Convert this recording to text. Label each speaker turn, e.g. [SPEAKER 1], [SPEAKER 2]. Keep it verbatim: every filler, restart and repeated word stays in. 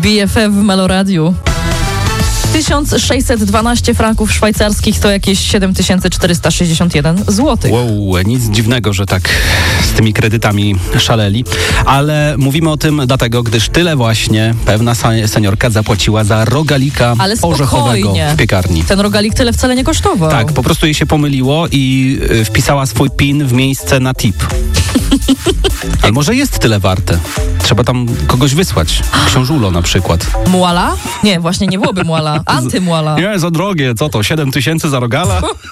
[SPEAKER 1] B F F w Meloradiu. tysiąc sześćset dwanaście franków szwajcarskich to jakieś siedem tysięcy czterysta sześćdziesiąt jeden złotych.
[SPEAKER 2] Wow, nic dziwnego, że tak z tymi kredytami szaleli. Ale mówimy o tym dlatego, gdyż tyle właśnie pewna seniorka zapłaciła za rogalika
[SPEAKER 1] Ale
[SPEAKER 2] orzechowego w piekarni.
[SPEAKER 1] Ten rogalik tyle wcale nie kosztował.
[SPEAKER 2] Tak, po prostu jej się pomyliło i y, wpisała swój PIN w miejsce na tip. Ale może jest tyle warte. Trzeba tam kogoś wysłać. Książulo na przykład.
[SPEAKER 1] Muala? Nie, właśnie nie byłoby muala. Antymuala.
[SPEAKER 2] Nie, za drogie. Co to? siedem tysięcy za rogala?